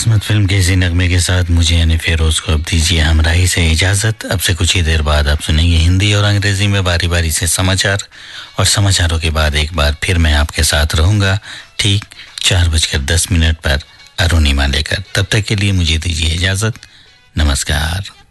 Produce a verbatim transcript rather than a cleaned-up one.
किस्मत फिल्म के इसी नगमे के साथ मुझे यानी फेरोज को अब दीजिए हमराही से इजाजत। अब से कुछ ही देर बाद आप सुनेंगे हिंदी और अंग्रेजी में बारी बारी से समाचार, और समाचारों के बाद एक बार फिर मैं आपके साथ रहूंगा ठीक चार बजकर दस मिनट पर अरुणिमा लेकर। तब तक के लिए मुझे दीजिए इजाजत। नमस्कार।